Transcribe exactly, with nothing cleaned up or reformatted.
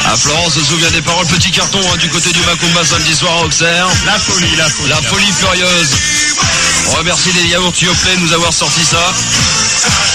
Ah, Florence se souvient des paroles, petit carton hein, du côté du Macumba samedi soir à Auxerre. La folie, la folie. La folie furieuse. On remercie les yaourts Yoplait de nous avoir sorti ça.